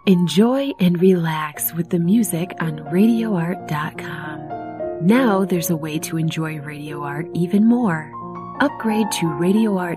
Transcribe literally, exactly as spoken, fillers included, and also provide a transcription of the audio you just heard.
Enjoy and relax with the music on radio art dot com. Now there's a way to enjoy Radio Art even more. Upgrade to radio art